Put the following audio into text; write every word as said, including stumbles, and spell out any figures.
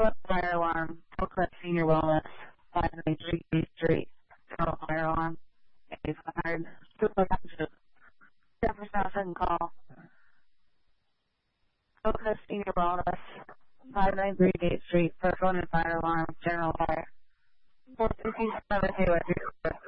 Brooklyn Fire Alarm, Brooklyn Senior Wellness, five ninety-three East Street, General Fire Alarm, eight hundred, Jefferson second call. Brooklyn Senior Wellness, five ninety-three Gate Street, Brooklyn Fire Alarm, General Fire. four fifty-seven Hayward.